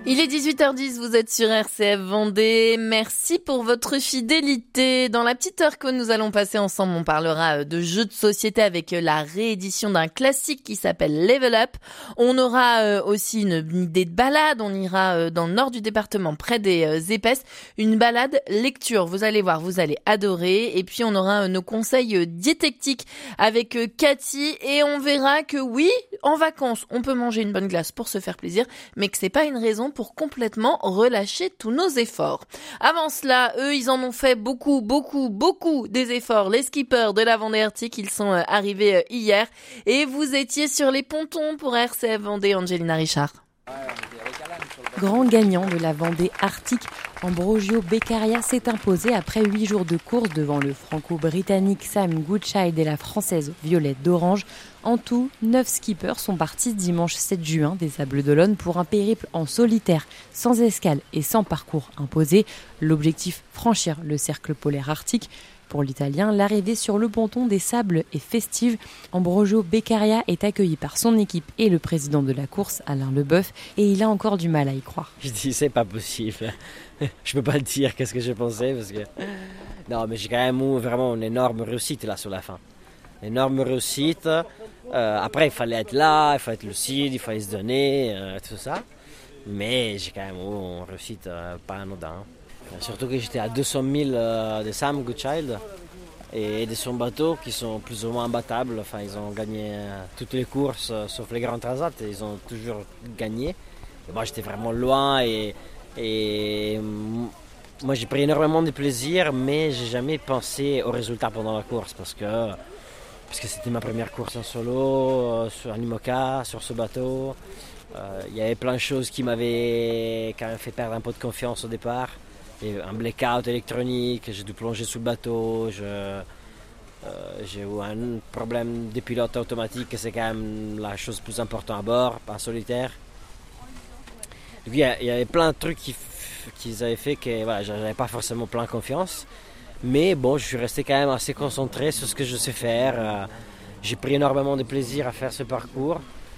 Il est 18h10, vous êtes sur RCF Vendée. Merci pour votre fidélité. Dans la petite heure que nous allons passer ensemble, on parlera de jeux de société avec la réédition d'un classique qui s'appelle Level Up. On aura aussi une idée de balade. On ira dans le nord du département, près des Épaisses. Une balade lecture. Vous allez voir, vous allez adorer. Et puis on aura nos conseils diététiques avec Cathy. Et on verra que oui, en vacances, on peut manger une bonne glace pour se faire plaisir, mais que c'est pas une raison pour complètement relâcher tous nos efforts. Avant cela, eux, ils en ont fait beaucoup des efforts. Les skippers de la Vendée Arctique, ils sont arrivés hier. Et vous étiez sur les pontons pour RCF Vendée, Angelina Richard. Grand gagnant de la Vendée Arctique, Ambrogio Beccaria s'est imposé après 8 jours de course devant le franco-britannique Sam Goodchild et la française Violette d'Orange. En tout, 9 skippers sont partis dimanche 7 juin des Sables d'Olonne pour un périple en solitaire, sans escale et sans parcours imposé. L'objectif, franchir le cercle polaire arctique. Pour l'Italien, l'arrivée sur le ponton des Sables est festive. Ambrogio Beccaria est accueilli par son équipe et le président de la course, Alain Leboeuf, et il a encore du mal à y croire. Je dis, c'est pas possible. Je peux pas te dire qu'est-ce que j'ai pensé parce que... Non, mais j'ai quand même eu vraiment une énorme réussite là sur la fin. Énorme réussite. Après, il fallait être là, il fallait être lucide, il fallait se donner, tout ça. Mais j'ai quand même eu une réussite pas anodin. Surtout que j'étais à 200 000 de Sam Goodchild et de son bateau qui sont plus ou moins imbattables. Enfin, ils ont gagné toutes les courses sauf les Grands Transat et ils ont toujours gagné. Et moi, j'étais vraiment loin et moi, j'ai pris énormément de plaisir, mais j'ai jamais pensé au résultat pendant la course parce que c'était ma première course en solo, sur un IMOCA, sur ce bateau. Il y avait plein de choses qui m'avaient quand même fait perdre un peu de confiance au départ. Et un blackout électronique, j'ai dû plonger sous le bateau, j'ai eu un problème de pilote automatique, c'est quand même la chose plus importante à bord, pas solitaire. Donc, il y avait plein de trucs qu'ils avaient fait que voilà, j'avais pas forcément plein confiance. Mais bon, je suis resté quand même assez concentré sur ce que je sais faire. J'ai pris énormément de plaisir à faire ce parcours.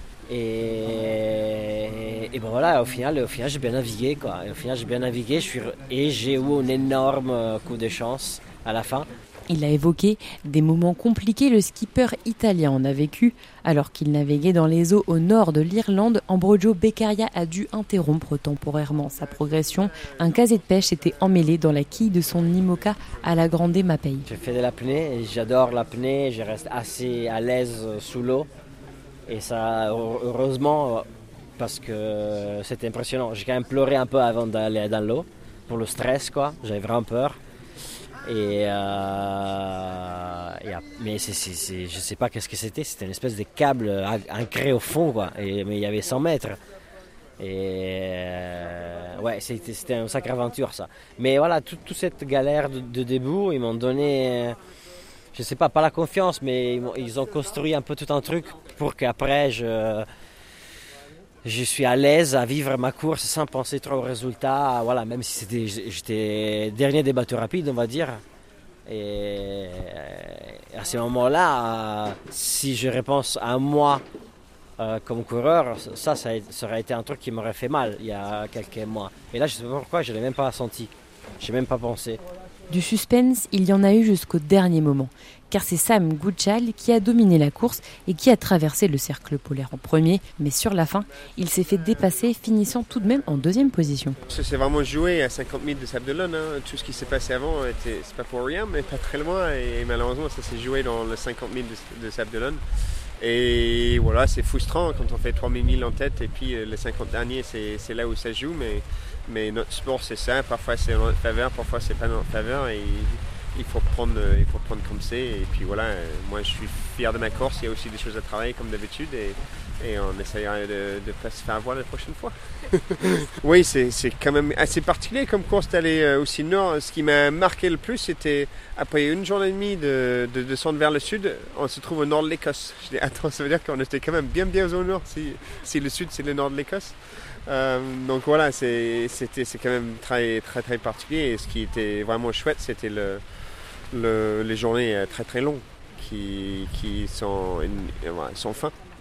Et ben voilà, au final, j'ai bien navigué, quoi. Et au final, j'ai bien navigué et j'ai eu un énorme coup de chance à la fin. Il a évoqué des moments compliqués. Le skipper italien en a vécu. Alors qu'il naviguait dans les eaux au nord de l'Irlande, Ambrogio Beccaria a dû interrompre temporairement sa progression. Un casier de pêche s'était emmêlé dans la quille de son IMOCA à la Grande Mapei. J'ai fait de l'apnée et j'adore l'apnée. Je reste assez à l'aise sous l'eau. Et ça, heureusement, parce que c'était impressionnant. J'ai quand même pleuré un peu avant d'aller dans l'eau, pour le stress, quoi. J'avais vraiment peur. Mais je sais pas qu'est-ce que c'était. C'était une espèce de câble ancré au fond, quoi. Mais il y avait 100 mètres. Ouais, c'était une sacrée aventure, ça. Mais voilà, toute cette galère de début, ils m'ont donné... je sais pas la confiance, mais ils ont construit un peu tout un truc pour qu'après je suis à l'aise à vivre ma course sans penser trop aux résultats. Voilà, même si j'étais dernier des bateaux rapides, on va dire. Et à ce moment-là, si je repense à moi comme coureur, ça aurait été un truc qui m'aurait fait mal il y a quelques mois. Et là, je ne sais pas pourquoi, je ne l'ai même pas senti. Je n'ai même pas pensé. Du suspense, il y en a eu jusqu'au dernier moment, car c'est Sam Goodchild qui a dominé la course et qui a traversé le cercle polaire en premier, mais sur la fin, il s'est fait dépasser, finissant tout de même en deuxième position. C'est vraiment joué à 50 000 de Sables d'Olonne, hein. Tout ce qui s'est passé avant, c'est pas pour rien, mais pas très loin, et malheureusement ça s'est joué dans les 50 000 de Sables d'Olonne. Et voilà, c'est frustrant quand on fait 3000 000 en tête et puis les 50 derniers, c'est là où ça joue, mais notre sport c'est ça, parfois c'est en notre faveur, parfois c'est pas dans notre faveur et il faut prendre comme c'est. Et puis voilà, moi je suis fier de ma course, il y a aussi des choses à travailler comme d'habitude et on essaiera de ne pas se faire avoir la prochaine fois. Oui, c'est quand même assez particulier comme course d'aller aussi nord. Ce qui m'a marqué le plus, c'était après une journée et demie de descendre vers le sud, on se trouve au nord de l'Écosse. Je dis, attends, ça veut dire qu'on était quand même bien au nord si le sud c'est le nord de l'Écosse. Donc voilà, c'est quand même très particulier. Et ce qui était vraiment chouette, c'était les journées très longues qui sont fins.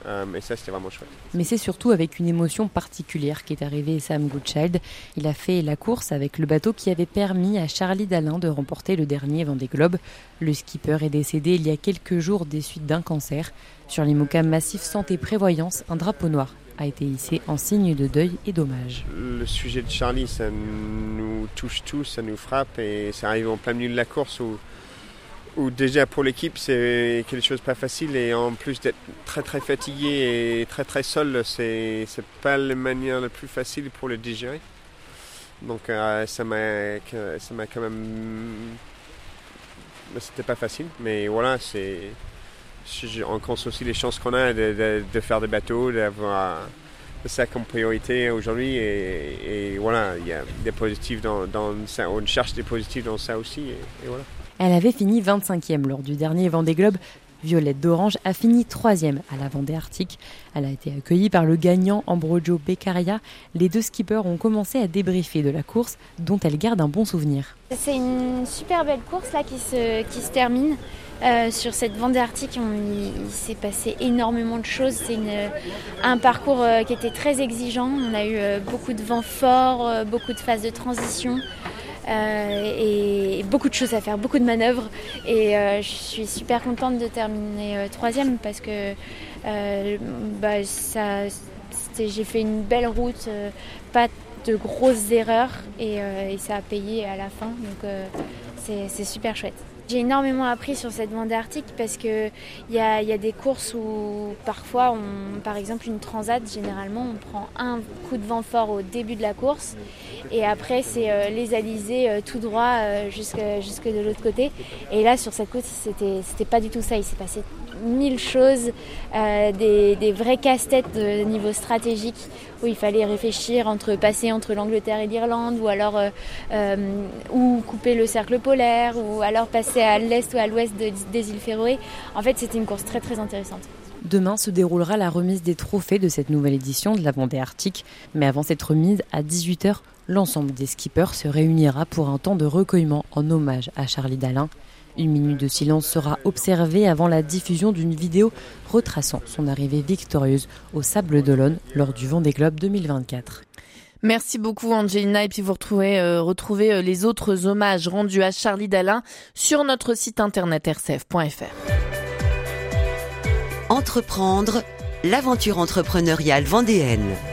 Et ça, c'était vraiment chouette. Mais c'est surtout avec une émotion particulière qu'est arrivé Sam Goodchild. Il a fait la course avec le bateau qui avait permis à Charlie Dalin de remporter le dernier Vendée Globe. Le skipper est décédé il y a quelques jours des suites d'un cancer. Sur l'IMOCA Massif Santé Prévoyance, un drapeau noir a été hissé en signe de deuil et d'hommage. Le sujet de Charlie, ça nous touche tous, ça nous frappe et ça arrive en plein milieu de la course où déjà pour l'équipe c'est quelque chose de pas facile et en plus d'être très très fatigué et très très seul, c'est pas la manière la plus facile pour le digérer. Donc ça m'a quand même... C'était pas facile, mais voilà, on compte aussi les chances qu'on a de faire des bateaux, d'avoir ça comme priorité aujourd'hui et voilà, il y a des positifs dans ça, on cherche des positifs dans ça aussi et voilà. Elle avait fini 25e lors du dernier Vendée Globe. Violette d'Orange a fini 3e à la Vendée Arctique. Elle a été accueillie par le gagnant Ambrogio Beccaria. Les deux skippers ont commencé à débriefer de la course dont elle garde un bon souvenir. C'est une super belle course là qui se termine. Sur cette Vendée Arctique, il s'est passé énormément de choses. C'est un parcours qui était très exigeant. On a eu beaucoup de vents forts, beaucoup de phases de transition. Et beaucoup de choses à faire, beaucoup de manœuvres et je suis super contente de terminer 3e parce que j'ai fait une belle route, pas de grosses erreurs et ça a payé à la fin, donc c'est super chouette. J'ai énormément appris sur cette Vendée Arctique parce qu'il y a des courses où parfois, par exemple une transat, généralement on prend un coup de vent fort au début de la course et après c'est les alizés tout droit jusque de l'autre côté. Et là sur cette course c'était pas du tout ça, il s'est passé 1000 choses, des vrais casse-têtes de niveau stratégique où il fallait réfléchir passer entre l'Angleterre et l'Irlande ou alors ou couper le cercle polaire ou alors passer à l'est ou à l'ouest des îles Féroé. En fait, c'était une course très très intéressante. Demain se déroulera la remise des trophées de cette nouvelle édition de la Vendée Arctique. Mais avant cette remise, à 18h, l'ensemble des skippers se réunira pour un temps de recueillement en hommage à Charlie Dalin. Une minute de silence sera observée avant la diffusion d'une vidéo retraçant son arrivée victorieuse au Sables d'Olonne lors du Vendée Globe 2024. Merci beaucoup Angelina et puis vous retrouvez les autres hommages rendus à Charlie Dalin sur notre site internet rcf.fr. Entreprendre, l'aventure entrepreneuriale vendéenne.